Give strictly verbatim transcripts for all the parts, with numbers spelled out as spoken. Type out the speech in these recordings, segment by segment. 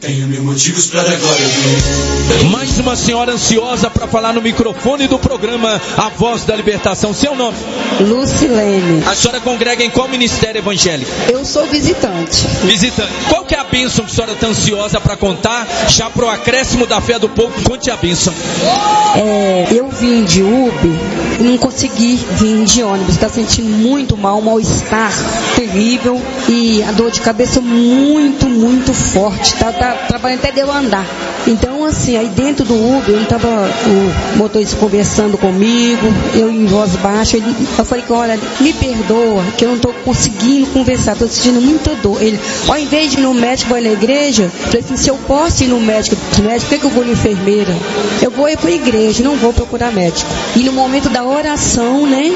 Tenho mil motivos para dar glória a Deus. Mais uma senhora ansiosa para falar no microfone do programa A Voz da Libertação. Seu nome? Lucilene. A senhora congrega em qual ministério evangélico? Eu sou visitante. Visitante. Qual que é a bênção que a senhora está ansiosa para contar? Já para o acréscimo da fé do povo, conte a bênção. É, eu vim de Uber e não consegui vir de ônibus. Está sentindo muito mal, um mal-estar terrível e a dor de cabeça muito, muito forte. Tá, tá trabalhando até de eu andar. Então, assim, aí dentro do Uber, eu tava o motorista conversando comigo, eu em voz baixa, ele, eu falei que, olha, me perdoa, que eu não estou conseguindo conversar, estou sentindo muita dor. Ele, ao invés de ir no médico, vai na igreja, eu falei assim, se eu posso ir no médico, médico, por que, que eu vou na enfermeira? Eu vou ir para a igreja, não vou procurar médico. E no momento da oração, né,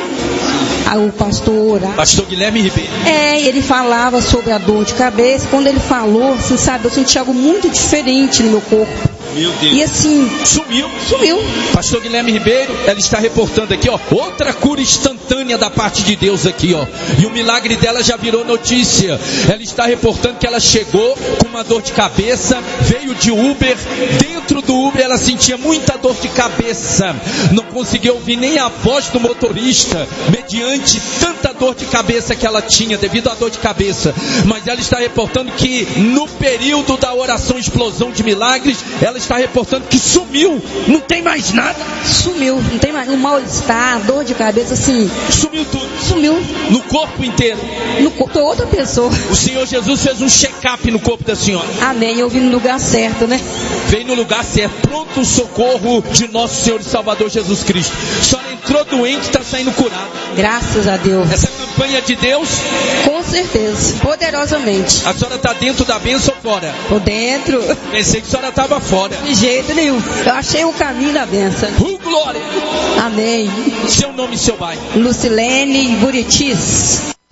o pastor... Pastor Guilherme Ribeiro. É, ele falava sobre a dor de cabeça, quando ele falou, assim, sabe, eu senti algo muito diferente no meu corpo. Meu Deus. E assim, sumiu. Sumiu. Pastor Guilherme Ribeiro, ela está reportando aqui, ó, outra cura instantânea da parte de Deus aqui, ó. E o milagre dela já virou notícia. Ela está reportando que ela chegou com uma dor de cabeça, veio de Uber, dentro do Uber ela sentia muita dor de cabeça. Não conseguia ouvir nem a voz do motorista, mediante tanta dor de cabeça que ela tinha, devido à dor de cabeça. Mas ela está reportando que no período da oração Explosão de Milagres, ela está reportando que sumiu, não tem mais nada. Sumiu, não tem mais, um mal-estar, dor de cabeça, assim. Sumiu tudo. Sumiu. No corpo inteiro. No corpo, outra pessoa. O Senhor Jesus fez um check-up no corpo da senhora. Amém, eu vim no lugar certo, né? Veio no lugar certo, pronto o socorro de nosso Senhor e Salvador Jesus Cristo. A senhora entrou doente e está saindo curada. Graças a Deus. Essa campanha de Deus? Com certeza, poderosamente. A senhora está dentro da bênção ou fora? Tô dentro. Pensei que a senhora estava fora. De jeito nenhum. Eu achei o caminho da bênção. Uh, glória! Amém. Seu nome e seu bairro? Lucilene Buritis.